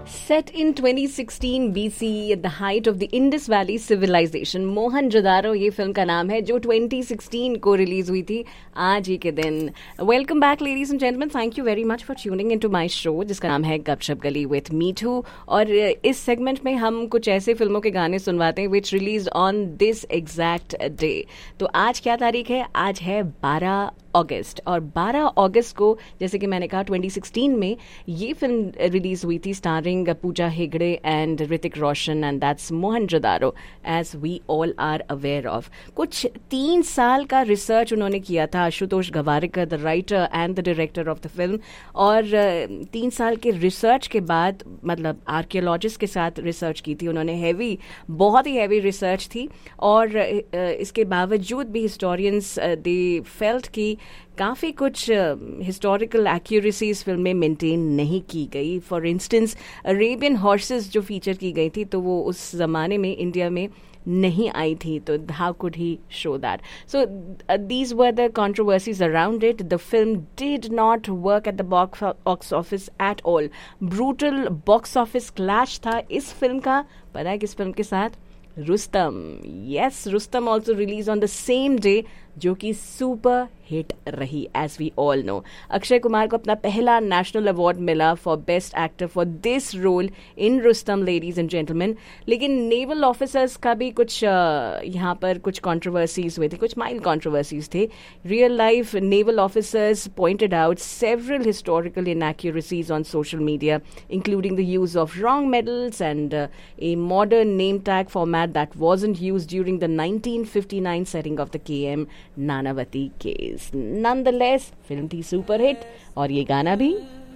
Set in 2016 BC at the height of the Indus Valley civilization, Mohenjodaro ये film का नाम है जो 2016 को रिलीज हुई थी आज ही के दिन. Welcome back ladies and gentleman, thank you very much for tuning into my show जिसका नाम है गपशप गली विथ मीठू. और इस सेगमेंट में हम कुछ ऐसे फिल्मों के गाने सुनवाते हैं विच release on this exact day. तो आज क्या तारीख है? आज है 12 अगस्त. और 12 अगस्त को जैसे कि मैंने कहा 2016 में ये फिल्म रिलीज हुई थी starring Pooja Hegde and Hrithik Roshan and that's Mohenjodaro as we all are aware of. कुछ 3 साल का रिसर्च उन्होंने किया था, Ashutosh गवारिकर the writer and the director of the film. और 3 साल के रिसर्च के बाद, मतलब आर्कियोलॉजिस्ट के साथ रिसर्च की थी उन्होंने, बहुत ही हैवी रिसर्च थी. और इसके बावजूद भी हिस्टोरियंस दे फेल्ट की काफ़ी कुछ हिस्टोरिकल एक्यूरेसीज फिल्म में मेंटेन नहीं की गई. फॉर इंस्टेंस अरेबियन हॉर्सेस जो फीचर की गई थी तो वो उस ज़माने में इंडिया में नहीं आई थी, तो how could he show that. So these were the controversies around it. The film did not work at the box office at all. Brutal box office clash था इस फिल्म का. पता है किस फिल्म के साथ? Rustam. Yes, Rustam also release on the same day, जो कि सुपर हिट रही as we all know. Akshay Kumar को अपना पहला नेशनल अवार्ड मिला for best actor for this role in Rustam, ladies and gentleman. लेकिन नेवल ऑफिसर्स का भी कुछ यहाँ पर कुछ कंट्रोवर्सीज हुए थे, कुछ माइल्ड कंट्रोवर्सीज थे. Real life naval officers pointed out several historical inaccuracies on social media, including the use of wrong medals and a modern name tag format that wasn't used during the 1959 setting of the KM Nanavati case. Nonetheless, film थी super hit और ये गाना भी